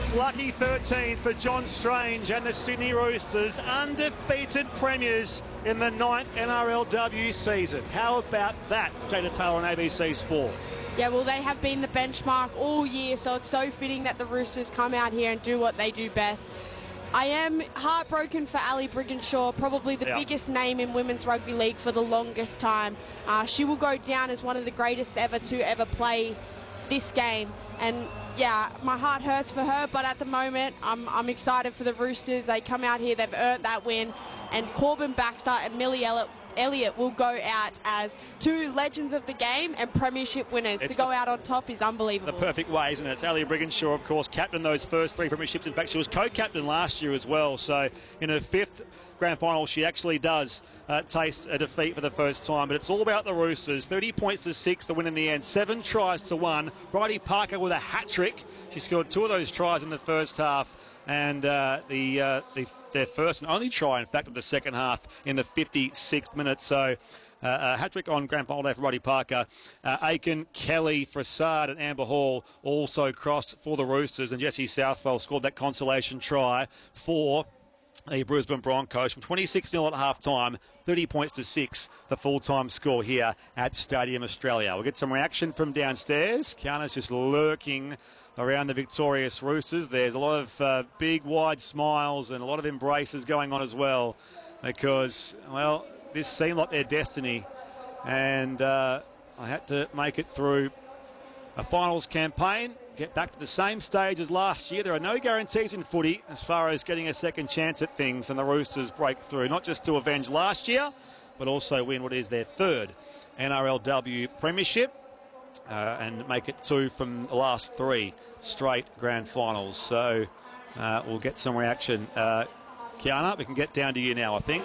It's lucky 13 for John Strange and the Sydney Roosters, undefeated premiers in the 9th NRLW season. How about that, Jada Taylor on ABC Sport? Yeah, well, they have been the benchmark all year, so it's so fitting that the Roosters come out here and do what they do best. I am heartbroken for Ali Brigginshaw, probably the biggest name in women's rugby league for the longest time. She will go down as one of the greatest ever to ever play this game. And yeah, my heart hurts for her, but at the moment, I'm excited for the Roosters. They come out here, they've earned that win, and Corbin Baxter and Millie Elliott will go out as two legends of the game and premiership winners. To go out on top is unbelievable. The perfect way, isn't it? It's Ali Brigginshaw, of course, captained those first 3 premierships. In fact, she was co-captain last year as well. So in her 5th grand final, she actually does taste a defeat for the first time. But it's all about the Roosters. 30 points to 6 to win in the end. 7 tries to 1. Bridie Parker with a hat-trick. She scored 2 of those tries in the first half. And their first and only try, in fact, of the second half in the 56th minute. So a hat-trick on grand final day for Bridie Parker. Aiken, Kelly, Frassard and Amber Hall also crossed for the Roosters. And Jessie Southwell scored that consolation try for the Brisbane Broncos from 26-0 at half-time, 30 points to 6, the full-time score here at Stadium Australia. We'll get some reaction from downstairs. Kiana's just lurking around the victorious Roosters. There's a lot of big, wide smiles and a lot of embraces going on as well because, well, this seemed like their destiny. And I had to make it through a finals campaign, get back to the same stage as last year. There are no guarantees in footy as far as getting a second chance at things, and the Roosters break through, not just to avenge last year, but also win what is their 3rd NRLW premiership. And make it 2 from the last 3 straight grand finals. So we'll get some reaction. Kiana, we can get down to you now, I think.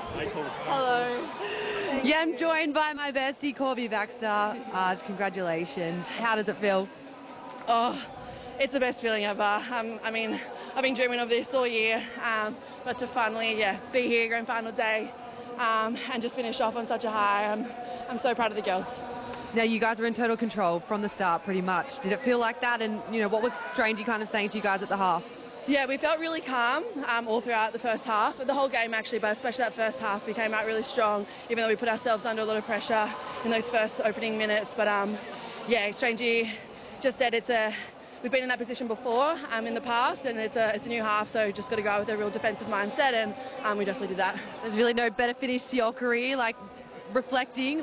Hello. Yeah, I'm joined by my bestie, Corby Baxter. Congratulations. How does it feel? Oh, it's the best feeling ever. I mean, I've been dreaming of this all year, but to finally, be here, grand final day, and just finish off on such a high. I'm so proud of the girls. Now, you guys were in total control from the start, pretty much. Did it feel like that? And, what was Strange kind of saying to you guys at the half? Yeah, we felt really calm all throughout the first half. The whole game, actually, but especially that first half, we came out really strong, even though we put ourselves under a lot of pressure in those first opening minutes. But, Strangey just said we've been in that position before in the past, and it's a new half, so just got to go out with a real defensive mindset, and we definitely did that. There's really no better finish to your career, reflecting,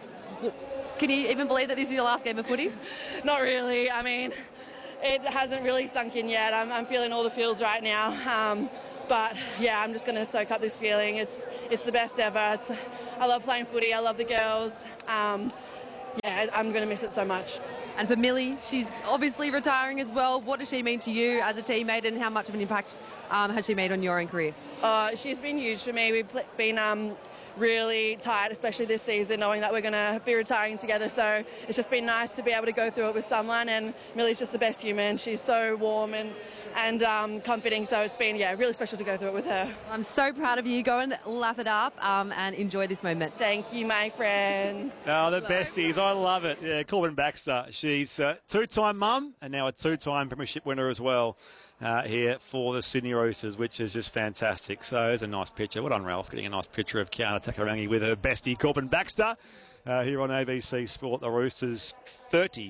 can you even believe that this is your last game of footy? Not really. I mean, it hasn't really sunk in yet. I'm feeling all the feels right now. But, yeah, I'm just going to soak up this feeling. It's the best ever. I love playing footy. I love the girls. I'm going to miss it so much. And for Millie, she's obviously retiring as well. What does she mean to you as a teammate, and how much of an impact has she made on your own career? She's been huge for me. We've been really tight, especially this season, knowing that we're going to be retiring together. So it's just been nice to be able to go through it with someone, and Millie's just the best human. She's so warm and comforting, so it's been, really special to go through it with her. I'm so proud of you. Go and lap it up and enjoy this moment. Thank you, my friends. Oh, the besties. I love it. Yeah, Corbin Baxter. She's a 2-time mum and now a 2-time premiership winner as well. Here for the Sydney Roosters, which is just fantastic. So there's a nice picture. Well done, Ralph, getting a nice picture of Kiana Takarangi with her bestie, Corbin Baxter, here on ABC Sport. The Roosters 30,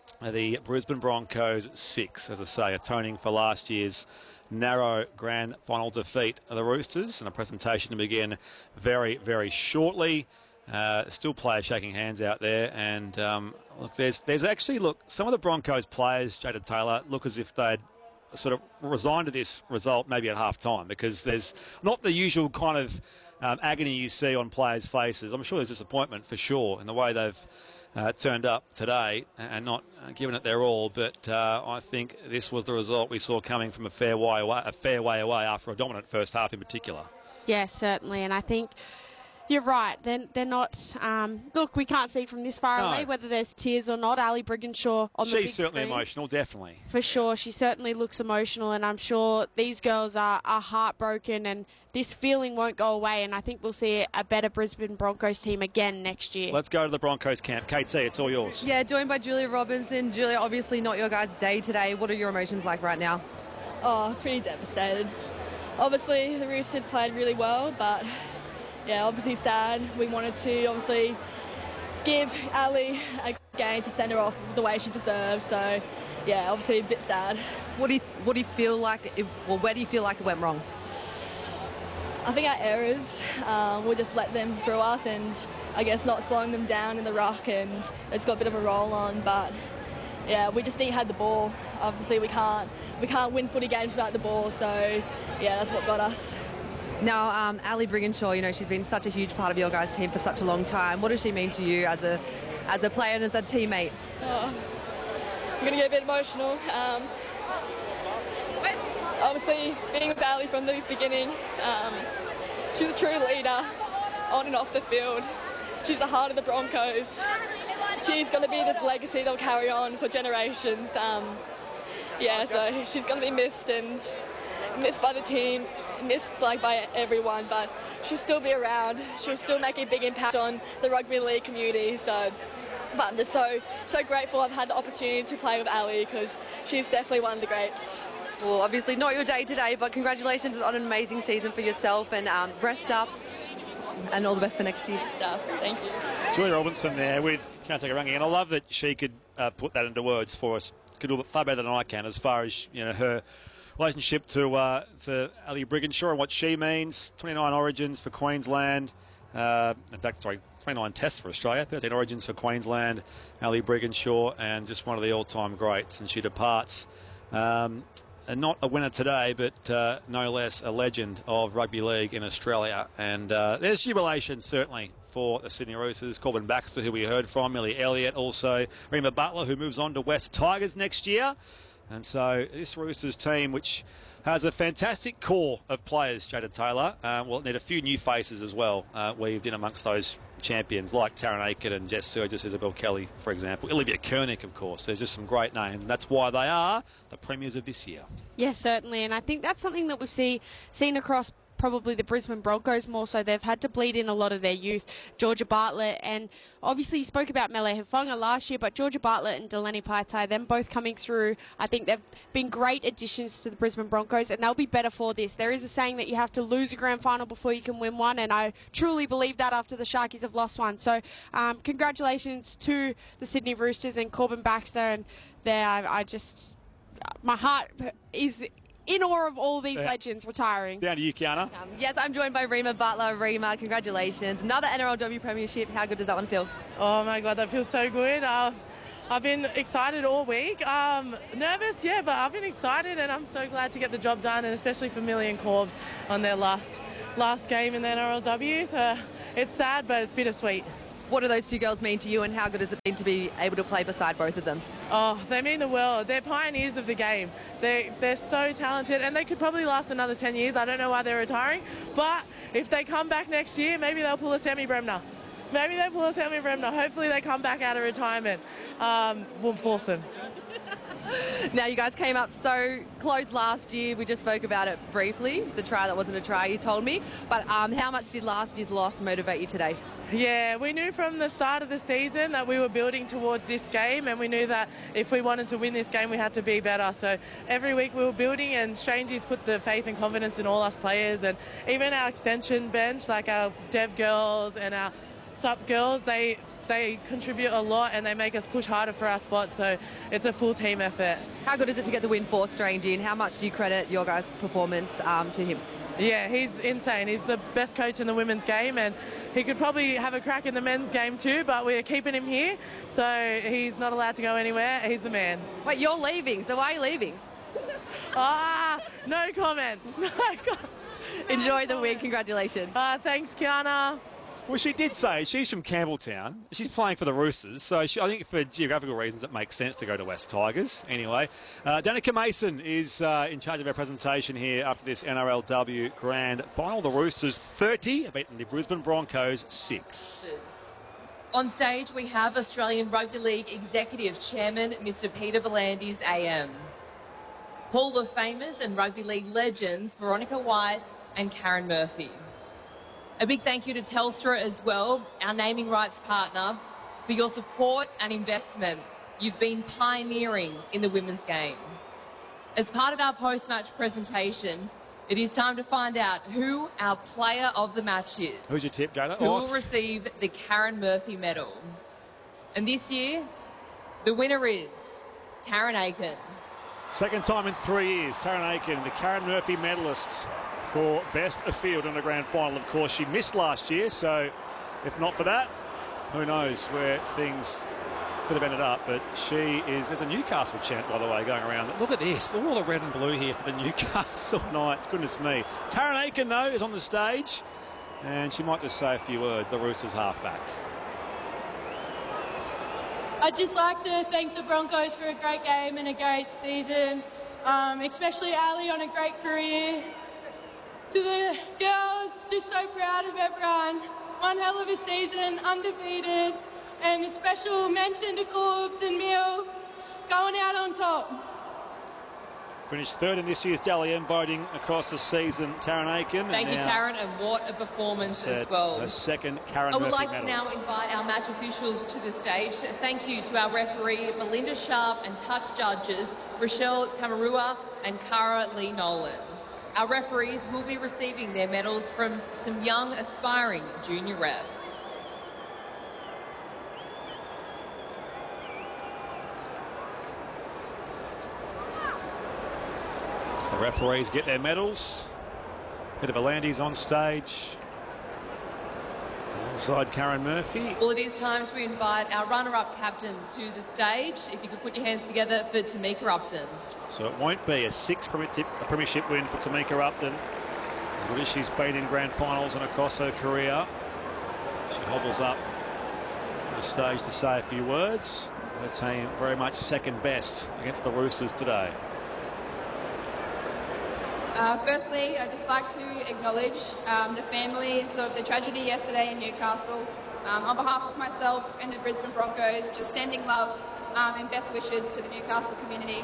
the Brisbane Broncos 6, as I say, atoning for last year's narrow grand final defeat of the Roosters. And the presentation to begin very, very shortly. Still players shaking hands out there. And look, there's actually, some of the Broncos players, Jada Taylor, look as if they'd sort of resigned to this result maybe at half-time, because there's not the usual kind of agony you see on players' faces. I'm sure there's disappointment for sure in the way they've turned up today and not given it their all. But I think this was the result we saw coming from a fair way away after a dominant first half in particular. Yeah, certainly. And I think you're right. They're not... look, we can't see from this far away whether there's tears or not. Ali Brigginshaw on the big She's certainly screen. Emotional, definitely. For sure. She certainly looks emotional, and I'm sure these girls are heartbroken, and this feeling won't go away, and I think we'll see a better Brisbane Broncos team again next year. Let's go to the Broncos camp. KT, it's all yours. Yeah, joined by Julia Robinson. Julia, obviously not your guys' day today. What are your emotions like right now? Oh, pretty devastated. Obviously, the Roosters played really well, but yeah, obviously sad. We wanted to obviously give Ali a game to send her off the way she deserves. So yeah, obviously a bit sad. What do you feel like? Where do you feel like it went wrong? I think our errors, we'll just let them through us, and I guess not slowing them down in the ruck, and it's got a bit of a roll on. But yeah, we just think had the ball. Obviously, we can't win footy games without the ball. So yeah, that's what got us. Now, Ali Brigginshaw, you know, she's been such a huge part of your guys' team for such a long time. What does she mean to you as a player and as a teammate? I'm going to get a bit emotional. Obviously, being with Ali from the beginning, she's a true leader on and off the field. She's the heart of the Broncos. She's going to be this legacy that'll carry on for generations. Yeah, so she's going to be missed and missed by the team, missed by everyone, but she'll still be around. She'll still make a big impact on the rugby league community. So, but I'm just so grateful I've had the opportunity to play with Ali, because she's definitely one of the greats. Well, obviously not your day today, but congratulations on an amazing season for yourself, and rest up and all the best for next year. Thank you. Julia Robinson there with Can't Take a Ranking, and I love that she could put that into words for us. Could do it far better than I can, as far as, you know, her relationship to Ali Brigginshaw and what she means. 29 origins for Queensland. In fact, 29 tests for Australia, 13 origins for Queensland. Ali Brigginshaw, and just one of the all-time greats. And she departs, and not a winner today, but no less a legend of rugby league in Australia. And there's jubilation, certainly, for the Sydney Roosters. Corbin Baxter, who we heard from, Millie Elliott, also Rima Butler, who moves on to West Tigers next year. And so this Roosters team, which has a fantastic core of players, Jada Taylor, will need a few new faces as well, weaved in amongst those champions like Taryn Aiken and Jess Surgis, Isabel Kelly, for example. Olivia Kernick, of course. There's just some great names, and that's why they are the premiers of this year. Yes, certainly, and I think that's something that we've seen across probably the Brisbane Broncos more so. They've had to bleed in a lot of their youth. Georgia Bartlett, and obviously you spoke about Mele Hifanga last year, but Georgia Bartlett and Delaney Paitai, them both coming through, I think they've been great additions to the Brisbane Broncos, and they'll be better for this. There is a saying that you have to lose a grand final before you can win one, and I truly believe that after the Sharkies have lost one. So congratulations to the Sydney Roosters and Corbin Baxter, and there, my heart is in awe of all these legends retiring. Down to you, Kiana. Yes, I'm joined by Rima Butler. Rima, congratulations. Another NRLW premiership. How good does that one feel? Oh my God, that feels so good. I've been excited all week. Nervous, yeah, but I've been excited, and I'm so glad to get the job done, and especially for Millie and Corbs on their last game in the NRLW. So it's sad, but it's bittersweet. What do those two girls mean to you, and how good has it been to be able to play beside both of them? Oh, they mean the world. They're pioneers of the game. They're so talented, and they could probably last another 10 years. I don't know why they're retiring, but if they come back next year, maybe they'll pull a Sammy Bremner. Hopefully they come back out of retirement. We'll force them. Now, you guys came up so close last year. We just spoke about it briefly, the try that wasn't a try, you told me. But how much did last year's loss motivate you today? Yeah, we knew from the start of the season that we were building towards this game, and we knew that if we wanted to win this game, we had to be better. So every week we were building, and Strangey's put the faith and confidence in all us players, and even our extension bench, like our dev girls and our sup girls, they contribute a lot, and they make us push harder for our spots. So it's a full team effort. How good is it to get the win for Strangey, and how much do you credit your guys' performance to him? Yeah, he's insane. He's the best coach in the women's game, and he could probably have a crack in the men's game too, but we're keeping him here, so he's not allowed to go anywhere. He's the man. Wait, you're leaving, so why are you leaving? No comment. Enjoy the win. Congratulations. Thanks, Kiana. Well, she did say she's from Campbelltown. She's playing for the Roosters, so I think for geographical reasons it makes sense to go to West Tigers. Anyway, Danica Mason is in charge of our presentation here after this NRLW Grand Final. The Roosters 30, beating the Brisbane Broncos 6. On stage, we have Australian Rugby League Executive Chairman, Mr. Peter V'landys AM. Hall of Famers and Rugby League legends, Veronica White and Karen Murphy. A big thank you to Telstra as well, our naming rights partner, for your support and investment. You've been pioneering in the women's game. As part of our post-match presentation, it is time to find out who our player of the match is. Who's your tip, Jayla? Who will receive the Karen Murphy medal. And this year, the winner is Taryn Aiken. Second time in 3 years, Taryn Aiken, the Karen Murphy medalist for Best of Field in the grand final. Of course, she missed last year, so if not for that, who knows where things could have ended up. But she is, there's a Newcastle chant, by the way, going around. Look at this, all the red and blue here for the Newcastle Knights. Goodness me. Taryn Aiken, though, is on the stage, and she might just say a few words, the Roosters halfback. I'd just like to thank the Broncos for a great game and a great season, especially Ali on a great career. To the girls, just so proud of everyone. One hell of a season, undefeated, and a special mention to Corbs and Mill going out on top. Finished third in this year's Dally M voting across the season, Taryn Aiken. Thank you, Taryn, and what a performance as well. The second Karen I would Murphy like medal. to now invite our match officials to the stage. Thank you to our referee, Belinda Sharp, and touch judges, Rochelle Tamarua and Cara Lee Nolan. Our referees will be receiving their medals from some young, aspiring junior refs. The referees get their medals. Peter V'landys on stage alongside Karen Murphy. Well, it is time to invite our runner-up captain to the stage. If you could put your hands together for Tamika Upton. So it won't be a sixth premiership win for Tamika Upton. She's been in grand finals and across her career. She hobbles up the stage to say a few words. Her team very much second best against the Roosters today. Firstly, I'd just like to acknowledge the families of the tragedy yesterday in Newcastle. On behalf of myself and the Brisbane Broncos, just sending love and best wishes to the Newcastle community.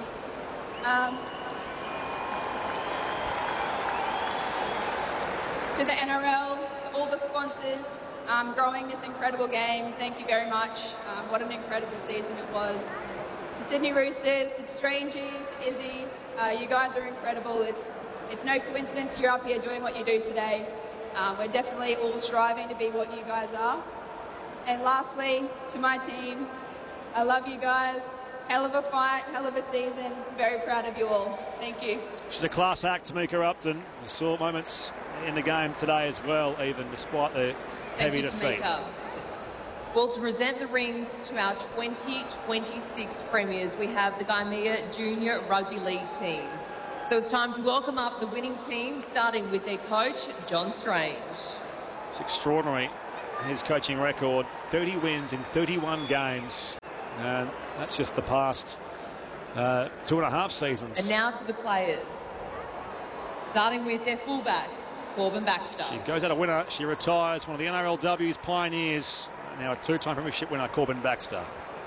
To the NRL, to all the sponsors growing this incredible game, thank you very much. What an incredible season it was. To Sydney Roosters, to Strangey, to Izzy, you guys are incredible. It's no coincidence you're up here doing what you do today. We're definitely all striving to be what you guys are. And lastly, to my team, I love you guys. Hell of a fight, hell of a season. Very proud of you all. Thank you. She's a class act, Tamika Upton. We saw moments in the game today as well, even despite the heavy defeat. Tamika. Well, to present the rings to our 2026 premiers, we have the Gaimea Junior Rugby League team. So it's time to welcome up the winning team, starting with their coach, John Strange. It's extraordinary, his coaching record. 30 wins in 31 games. And that's just the past 2.5 seasons. And now to the players. Starting with their fullback, Corbin Baxter. She goes out a winner. She retires. One of the NRLW's pioneers. Now a two-time premiership winner, Corbin Baxter.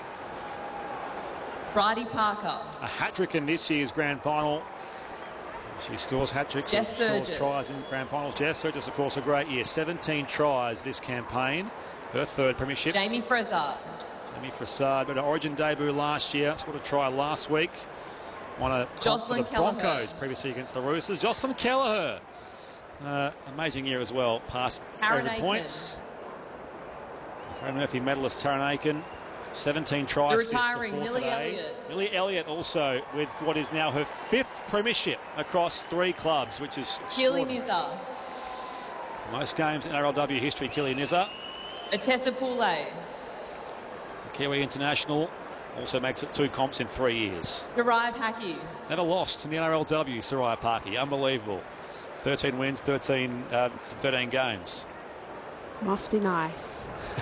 Bridie Parker. A hat-trick in this year's grand final. She scores hat-tricks and scores tries in grand finals. Jess Surgis, of course, a great year. 17 tries this campaign. Her third premiership. Jamie Fressard. Jamie Fressard, but an Origin debut last year. Scored a try last week. Won a Jocelyn for the Broncos previously against the Roosters. Jocelyn Kelleher. Amazing year as well. Past 300 points. Karen Murphy medalist Taryn Aiken. 17 tries. The retiring Millie Elliott. Millie Elliott also with what is now her 5th premiership across 3 clubs, which is Keely Nizza. Most games in NRLW history, Keely Nizza. Atessa Poulay. Kiwi international, also makes it 2 comps in 3 years. Soraya Paki. Never lost in the NRLW, Soraya Paki. Unbelievable. 13 wins, 13 games. Must be nice.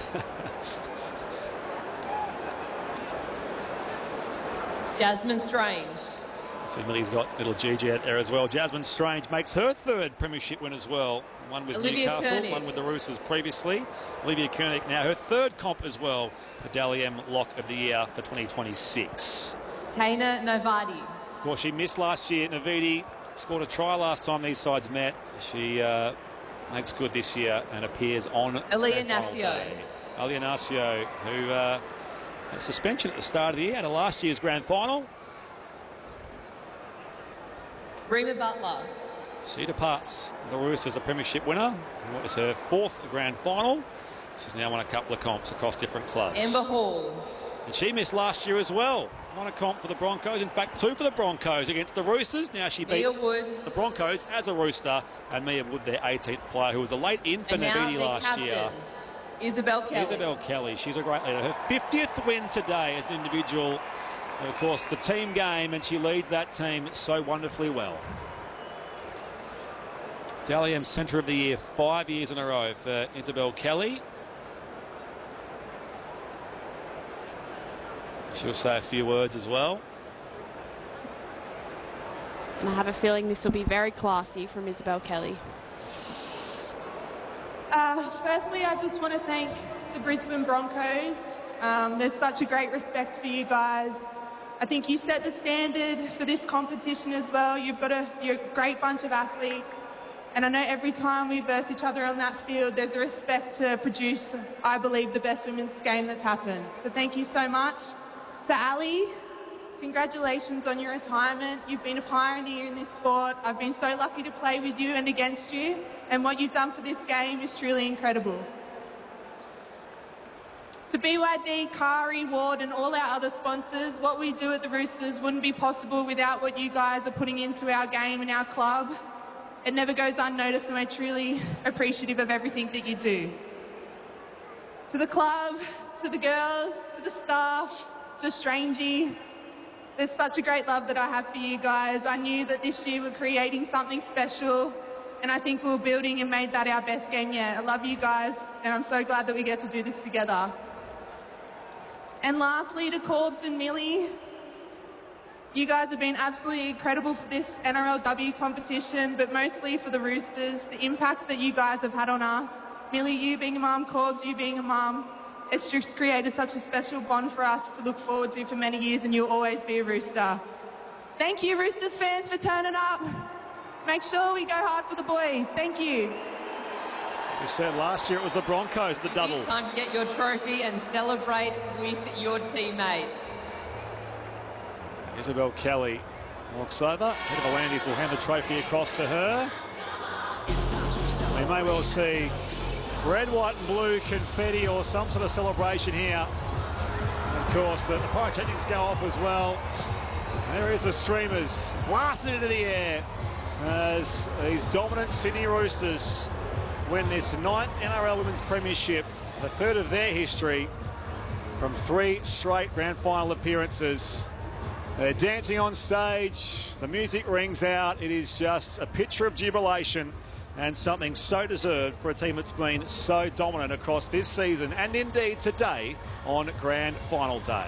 Jasmine Strange. See, Millie's got little Gigi out there as well. Jasmine Strange makes her 3rd premiership win as well. One with Olivia Newcastle, Koenig. one with the Roosters previously. Olivia Koenig now her 3rd comp as well. The Dally M Lock of the Year for 2026. Taina Novadi. Of course, she missed last year. Navidi scored a try last time these sides met. She makes good this year and appears on Aaliyah grand final Nacio. day. Aaliyah Nacio, who had a suspension at the start of the year, had a last year's grand final. Bremer Butler. She departs the Roosters, a premiership winner. What was her 4th grand final. She's now won a couple of comps across different clubs. Amber Hall. And she missed last year as well. Won a comp for the Broncos. In fact, 2 for the Broncos against the Roosters. Now she beats the Broncos as a Rooster. And Mia Wood, their 18th player, who was a late in for Nabidi last year. Isabel Kelly. Isabel Kelly. She's a great leader. Her 50th win today as an individual. And of course, the team game, and she leads that team so wonderfully well. Dally M Centre of the Year 5 years in a row for Isabel Kelly. She'll say a few words as well. And I have a feeling this will be very classy from Isabel Kelly. Firstly, I just want to thank the Brisbane Broncos. There's such a great respect for you guys. I think you set the standard for this competition as well. You're a great bunch of athletes. And I know every time we verse each other on that field, there's a respect to produce, I believe, the best women's game that's happened. So thank you so much. To Ali, congratulations on your retirement. You've been a pioneer in this sport. I've been so lucky to play with you and against you. And what you've done for this game is truly incredible. To BYD, Kari, Ward and all our other sponsors, what we do at the Roosters wouldn't be possible without what you guys are putting into our game and our club. It never goes unnoticed, and we're truly appreciative of everything that you do. To the club, to the girls, to the staff, to Strangey, there's such a great love that I have for you guys. I knew that this year we're creating something special, and I think we're building and made that our best game yet. I love you guys, and I'm so glad that we get to do this together. And lastly, to Corbs and Millie, you guys have been absolutely incredible for this NRLW competition, but mostly for the Roosters, the impact that you guys have had on us. Millie, you being a mum, Corbs, you being a mum, it's just created such a special bond for us to look forward to for many years, and you'll always be a Rooster. Thank you, Roosters fans, for turning up. Make sure we go hard for the boys. Thank you. As you said, last year it was the Broncos, the double. Time to get your trophy and celebrate with your teammates. Isabel Kelly walks over. Peter V'landys will hand the trophy across to her. We may well see red, white and blue confetti or some sort of celebration here. And of course, the pyrotechnics go off as well. There is the streamers blasting into the air as these dominant Sydney Roosters win this 9th NRL Women's Premiership, the 3rd of their history, from 3 straight grand final appearances. They're dancing on stage, the music rings out. It is just a picture of jubilation and something so deserved for a team that's been so dominant across this season and indeed today on grand final day.